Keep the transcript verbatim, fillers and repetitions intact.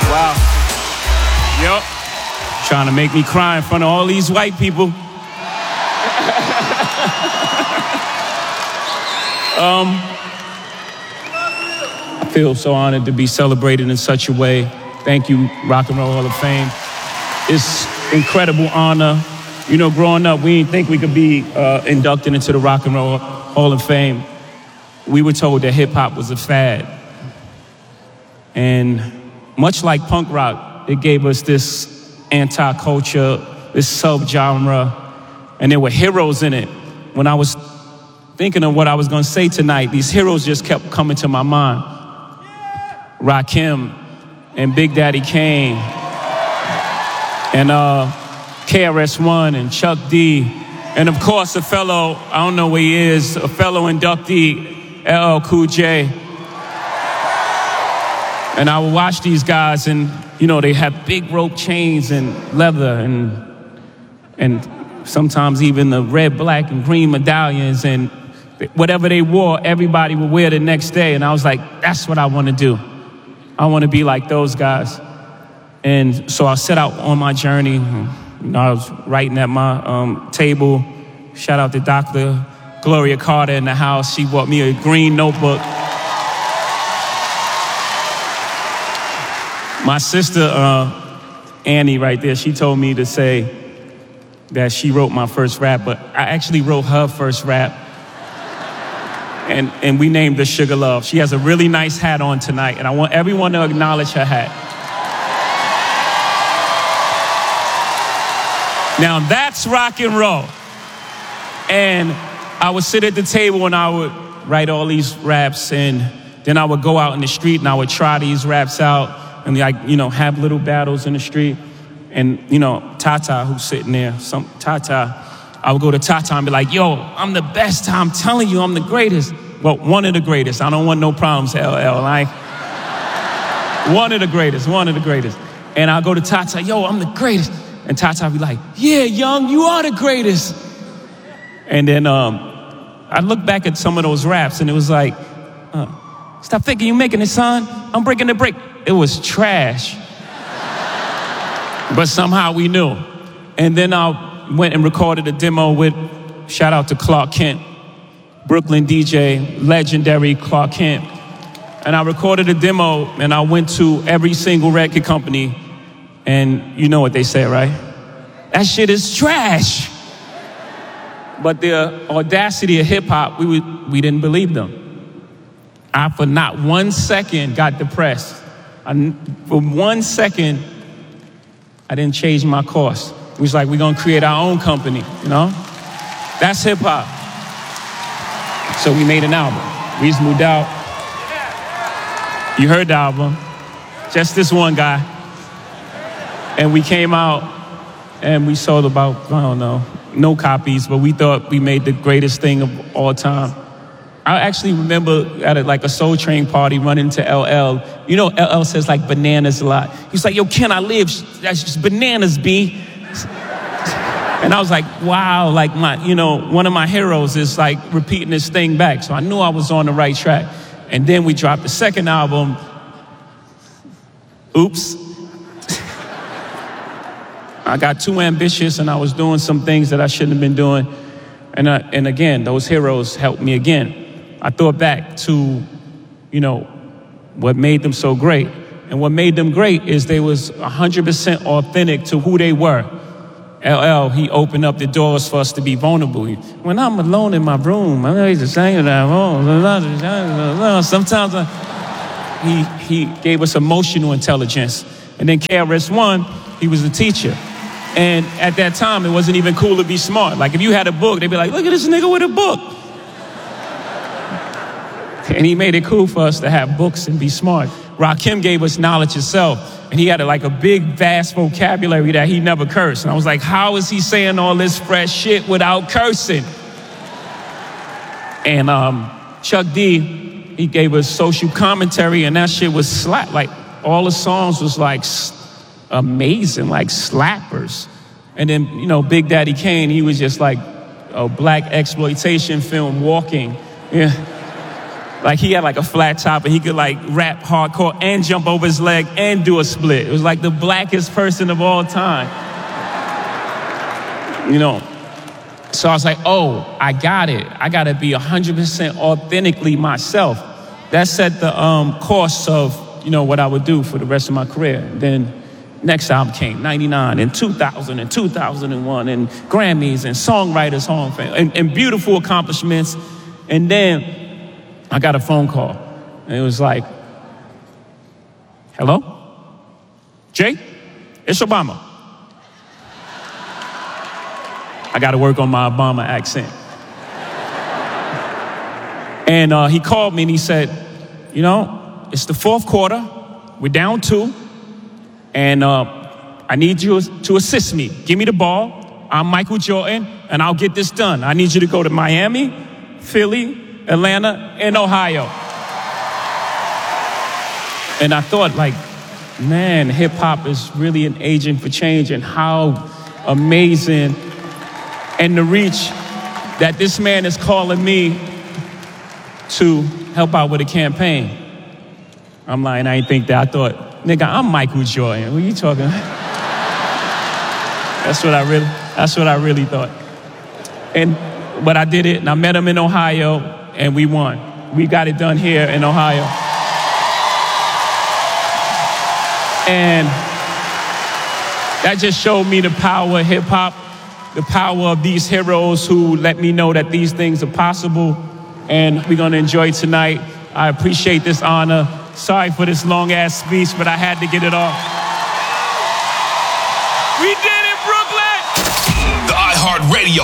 Wow. Yup. Trying to make me cry in front of all these white people. um, I feel so honored to be celebrated in such a way. Thank you, Rock and Roll Hall of Fame. It's incredible honor. You know, growing up, we didn't think we could be uh, inducted into the Rock and Roll Hall of Fame. We were told that hip-hop was a fad. And much like punk rock, it gave us this anti-culture, this sub-genre, and there were heroes in it. When I was thinking of what I was going to say tonight, these heroes just kept coming to my mind. Rakim and Big Daddy Kane and uh, K R S One and Chuck D, and of course a fellow, I don't know where he is, a fellow inductee, L L Cool J. And I would watch these guys, and you know, they have big rope chains and leather, and and sometimes even the red, black, and green medallions, and whatever they wore, everybody would wear the next day. And I was like, that's what I want to do. I want to be like those guys. And so I set out on my journey. You know, I was writing at my um, table. Shout out to Doctor Gloria Carter in the house. She bought me a green notebook. My sister, uh, Annie, right there, she told me to say that she wrote my first rap, but I actually wrote her first rap. And, and we named her Sugar Love. She has a really nice hat on tonight, and I want everyone to acknowledge her hat. Now that's rock and roll. And I would sit at the table and I would write all these raps, and then I would go out in the street and I would try these raps out. And like, you know, have little battles in the street. And, you know, Tata, who's sitting there, some Tata, I would go to Tata and be like, yo, I'm the best. I'm telling you, I'm the greatest. Well, one of the greatest. I don't want no problems, L L. Like, one of the greatest, one of the greatest. And I'll go to Tata, yo, I'm the greatest. And Tata would be like, yeah, young, you are the greatest. And then um, I look back at some of those raps and it was like, uh, stop thinking you making it, son. I'm breaking the break. It was trash. But somehow we knew. And then I went and recorded a demo with, shout out to Clark Kent, Brooklyn D J, legendary Clark Kent. And I recorded a demo and I went to every single record company, and you know what they say, right? That shit is trash. But the audacity of hip hop, we, would, we didn't believe them. I, for not one second, got depressed. I, for one second, I didn't change my course. It was like, we're gonna create our own company, you know? That's hip hop. So we made an album. We just moved out. You heard the album. Just this one guy. And we came out and we sold about, I don't know, no copies, but we thought we made the greatest thing of all time. I actually remember at a, like a Soul Train party running into L L. You know, L L says like bananas a lot. He's like, yo, can I live? That's just bananas, B. And I was like, wow, like my, you know, one of my heroes is like repeating this thing back. So I knew I was on the right track. And then we dropped the second album. Oops. I got too ambitious and I was doing some things that I shouldn't have been doing. And, uh, and again, those heroes helped me again. I thought back to, you know, what made them so great. And what made them great is they was one hundred percent authentic to who they were. L L, he opened up the doors for us to be vulnerable. When I'm alone in my room, I'm just saying that. Sometimes I, he, he gave us emotional intelligence. And then K R S One, he was a teacher. And at that time, it wasn't even cool to be smart. Like, if you had a book, they'd be like, look at this nigga with a book. And he made it cool for us to have books and be smart. Rakim gave us knowledge itself. And he had a, like a big, vast vocabulary that he never cursed. And I was like, how is he saying all this fresh shit without cursing? And um, Chuck D, he gave us social commentary, and that shit was slap. Like, all the songs was like amazing, like slappers. And then, you know, Big Daddy Kane, he was just like a black exploitation film walking. Yeah. Like he had like a flat top and he could like rap hardcore and jump over his leg and do a split. It was like the blackest person of all time. You know, so I was like, oh, I got it. I got to be one hundred percent authentically myself. That set the um, course of, you know, what I would do for the rest of my career. Then next album came, ninety-nine and two thousand and two thousand one and Grammys and Songwriters Hall of Fame and, and beautiful accomplishments. And then I got a phone call and it was like, hello? Jay, it's Obama. I got to work on my Obama accent. And uh, he called me and he said, you know, it's the fourth quarter. We're down two. And uh, I need you to assist me. Give me the ball. I'm Michael Jordan, and I'll get this done. I need you to go to Miami, Philly, Atlanta, and Ohio. And I thought, like, man, hip-hop is really an agent for change, and how amazing and the reach that this man is calling me to help out with a campaign. I'm lying, I ain't think that. I thought, nigga, I'm Michael Jordan. What are you talking about? That's what I really, that's what I really thought. And but I did it, and I met him in Ohio, and we won. We got it done here in Ohio. And that just showed me the power of hip-hop, the power of these heroes who let me know that these things are possible, and we're gonna enjoy tonight. I appreciate this honor. Sorry for this long-ass speech, but I had to get it off. We did it, Brooklyn! The iHeartRadio